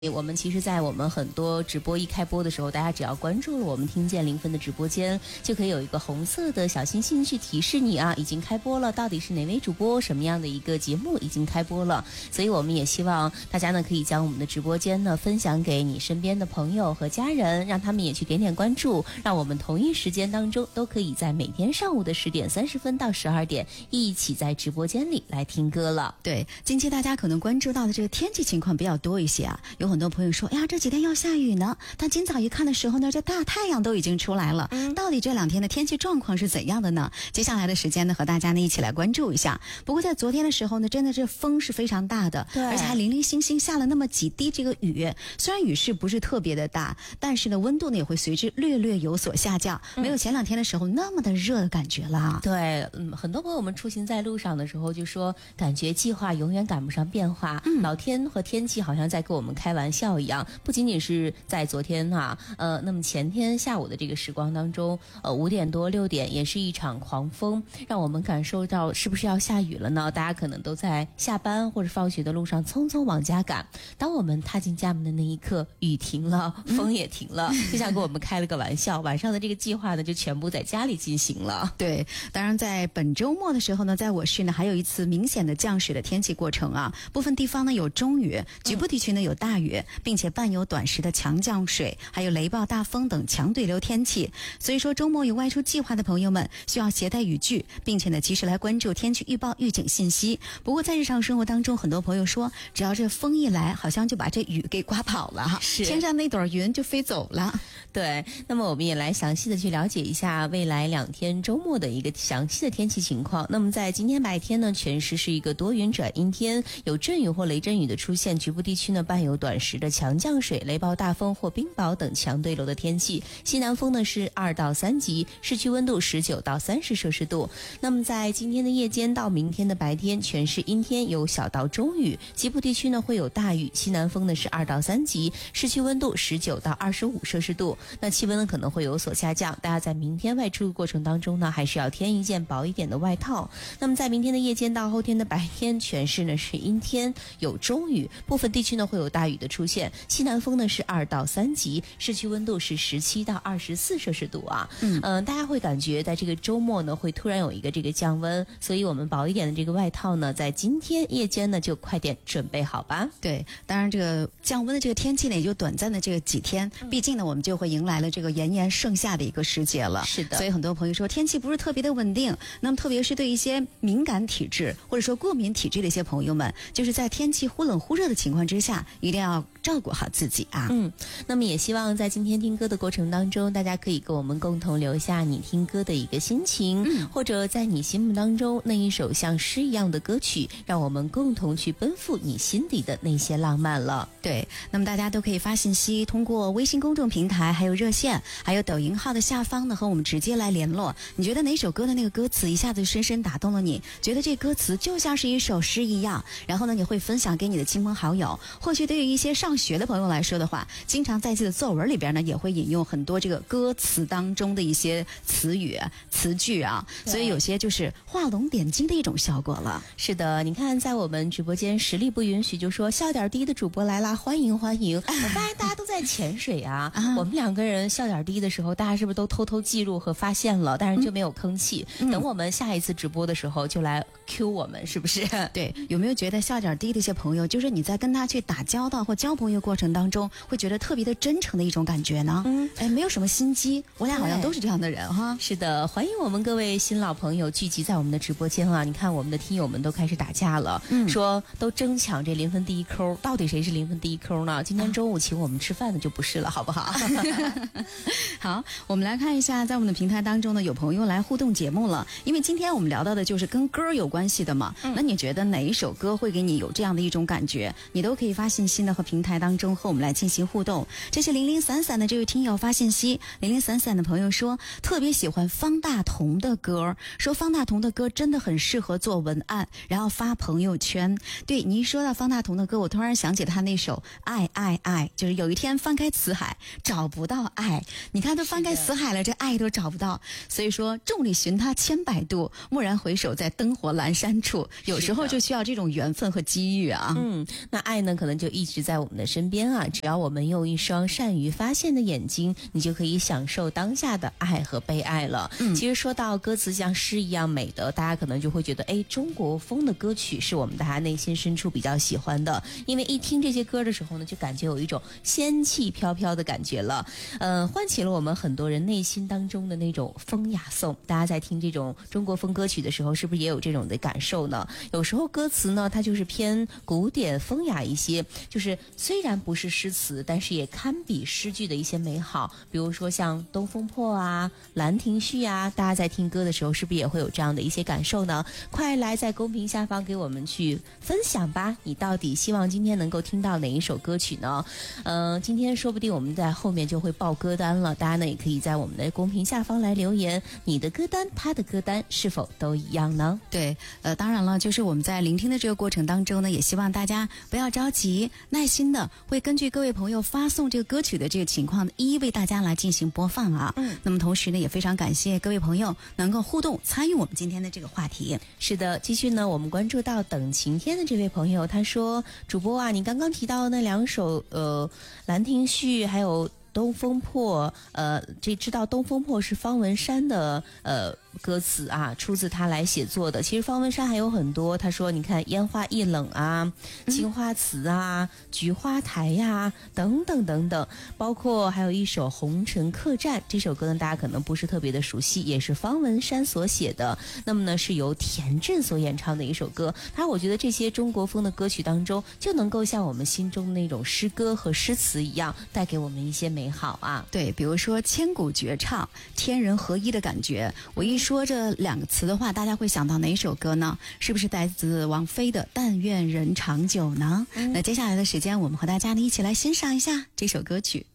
我们其实在我们很多直播一开播的时候，大家只要关注了我们听见零分的直播间，就可以有一个红色的小星星去提示你啊，已经开播了，到底是哪位主播什么样的一个节目已经开播了。所以我们也希望大家呢可以将我们的直播间呢分享给你身边的朋友和家人，让他们也去点点关注，让我们同一时间当中都可以在每天上午的10点30分到12点一起在直播间里来听歌了。 对，近期大家可能关注到的这个天气情况比较多一些啊，有很多朋友说，哎呀，这几天要下雨呢。但今早一看的时候呢，这大太阳都已经出来了。到底这2天的天气状况是怎样的呢？接下来的时间呢，和大家呢一起来关注一下。不过在昨天的时候呢，真的这风是非常大的，而且还零零星星下了那么几滴这个雨。虽然雨势不是特别的大，但是呢，温度呢也会随之略略有所下降，没有前2天的时候那么的热的感觉了。 对，很多朋友们出行在路上的时候就说，感觉计划永远赶不上变化，老天和天气好像在跟我们开玩笑一样。不仅仅是在昨天啊，那么前天下午的这个时光当中，5点多6点也是一场狂风，让我们感受到是不是要下雨了呢？大家可能都在下班或者放学的路上匆匆往家赶。当我们踏进家门的那一刻，雨停了，风也停了，就像给我们开了个玩笑。晚上的这个计划呢，就全部在家里进行了。 对，当然在本周末的时候呢，在我市呢还有一次明显的降水的天气过程啊，部分地方呢有中雨，局部地区呢有大雨，并且伴有短时的强降水，还有雷暴、大风等强对流天气。所以说周末有外出计划的朋友们需要携带雨具，并且呢及时来关注天气预报预警信息。不过在日常生活当中，很多朋友说，只要这风一来，好像就把这雨给刮跑了，天上那朵云就飞走了。 对，那么我们也来详细的去了解一下未来2天周末的一个详细的天气情况。那么在今天白天呢，全市是一个多云转阴天，有阵雨或雷阵雨的出现，局部地区呢伴有短时的强降水、雷暴、大风或冰雹等强对流的天气。西南风呢是2到3级，市区温度19到30摄氏度。那么在今天的夜间到明天的白天，全市阴天，有小到中雨，局部地区呢会有大雨，西南风呢是2到3级，市区温度19到25摄氏度。那气温呢可能会有所下降，大家在明天外出的过程当中呢，还是要添一件薄一点的外套。那么在明天的夜间到后天的白天，全市呢是阴天，有中雨，部分地区呢会有大雨的出现，西南风呢是2到3级，市区温度是17到24摄氏度啊。大家会感觉在这个周末呢会突然有一个这个降温，所以我们薄一点的这个外套呢，在今天夜间呢就快点准备好吧。 对，当然这个降温的这个天气呢也就短暂的这个几天，毕竟呢我们就会迎来了这个炎炎盛夏的一个时节了。 是的， 所以很多朋友说天气不是特别的稳定，那么特别是对一些敏感体质或者说过敏体质的一些朋友们，就是在天气忽冷忽热的情况之下，一定要照顾好自己啊。 那么也希望在今天听歌的过程当中，大家可以跟我们共同留下你听歌的一个心情，或者在你心目当中那一首像诗一样的歌曲，让我们共同去奔赴你心底的那些浪漫了。 对，那么大家都可以发信息，通过微信公众平台，还有热线，还有抖音号的下方呢，和我们直接来联络。你觉得哪首歌的那个歌词一下子深深打动了你，觉得这歌词就像是一首诗一样，然后呢你会分享给你的亲朋好友。或许对于一些上学的朋友来说的话，经常在自己的作文里边呢也会引用很多这个歌词当中的一些词语词句啊，所以有些就是画龙点睛的一种效果了。 是的，你看在我们直播间实力不允许就说笑点低的主播来啦，欢迎欢迎。我发现大家都在潜水啊，我们2个人笑点低的时候，大家是不是都偷偷记录和发现了，但是就没有吭气，等我们下一次直播的时候就来 Q 我们，是不是？ 对，有没有觉得笑点低的一些朋友，就是你在跟他去打交道或交朋友过程当中，会觉得特别的真诚的一种感觉呢？没有什么心机，我俩好像都是这样的人哈。 是的，欢迎我们各位新老朋友聚集在我们的直播间啊！你看我们的听友们都开始打架了，说都争抢这0分第一扣，到底谁是0分第一扣呢？今天中午请我们吃饭的就不是了，好不好？ 好，我们来看一下，在我们的平台当中呢，有朋友来互动节目了。因为今天我们聊到的就是跟歌有关系的嘛，那你觉得哪一首歌会给你有这样的一种感觉？你都可以发信息呢和平台当中和我们来进行互动。这是零零散散的这位听友发信息，零零散散的朋友说特别喜欢方大同的歌，说方大同的歌真的很适合做文案，然后发朋友圈。对，你一说到方大同的歌，我突然想起他那首爱爱爱，就是有一天翻开词海找不到爱，你看他翻开词海了，这爱都找不到。所以说众里寻他千百度，蓦然回首在灯火阑珊处，有时候就需要这种缘分和机遇啊。 那爱呢可能就一直在我们的的身边啊，只要我们用一双善于发现的眼睛，你就可以享受当下的爱和被爱了。其实说到歌词像诗一样美的，大家可能就会觉得，哎，中国风的歌曲是我们大家内心深处比较喜欢的，因为一听这些歌的时候呢，就感觉有一种仙气飘飘的感觉了，唤起了我们很多人内心当中的那种风雅颂。大家在听这种中国风歌曲的时候，是不是也有这种的感受呢？有时候歌词呢，它就是偏古典风雅一些，就是虽然不是诗词，但是也堪比诗句的一些美好。比如说像《东风破》啊、《兰亭序》啊，大家在听歌的时候，是不是也会有这样的一些感受呢？快来在公屏下方给我们去分享吧，你到底希望今天能够听到哪一首歌曲呢？今天说不定我们在后面就会报歌单了，大家呢也可以在我们的公屏下方来留言，你的歌单他的歌单是否都一样呢？ 对，当然了，就是我们在聆听的这个过程当中呢，也希望大家不要着急，耐心的会根据各位朋友发送这个歌曲的这个情况，一一为大家来进行播放啊。那么同时呢，也非常感谢各位朋友能够互动参与我们今天的这个话题。 是的，继续呢，我们关注到等晴天的这位朋友，他说：主播啊，你刚刚提到的那两首《兰亭序》还有东风破，这知道东风破是方文山的歌词啊，出自他来写作的。其实方文山还有很多，他说你看烟花易冷啊、青花瓷啊、菊花台呀、等等等等，包括还有一首红尘客栈，这首歌呢大家可能不是特别的熟悉，也是方文山所写的，那么呢是由田震所演唱的一首歌。我觉得这些中国风的歌曲当中，就能够像我们心中的那种诗歌和诗词一样，带给我们一些美好啊。 对，比如说千古绝唱、天人合一的感觉，我一说这两个词的话，大家会想到哪首歌呢？是不是来自王菲的《但愿人长久》呢？那接下来的时间，我们和大家呢一起来欣赏一下这首歌曲。